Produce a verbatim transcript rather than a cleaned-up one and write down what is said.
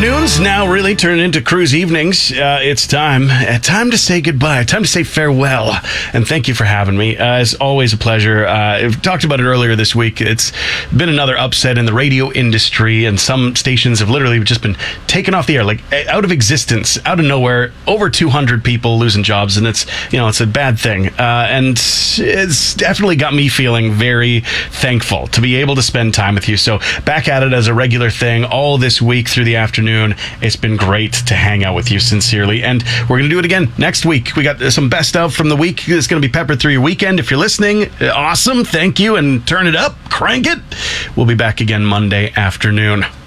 afternoons now really turn into cruise evenings. Uh, it's time. Uh, time to say goodbye. Time to say farewell. And thank you for having me. Uh, it's always a pleasure. Uh, I've talked about it earlier this week. It's been another upset in the radio industry, and some stations have literally just been taken off the air, like out of existence, out of nowhere. Over two hundred people losing jobs, and it's, you know, it's a bad thing. Uh, and it's definitely got me feeling very thankful to be able to spend time with you. So back at it as a regular thing all this week through the afternoon. It's been great to hang out with you sincerely, and we're going to do it again next week. We got some best of from the week. It's going to be peppered through your weekend. If you're listening, awesome. Thank you, and turn it up, crank it. We'll be back again Monday afternoon.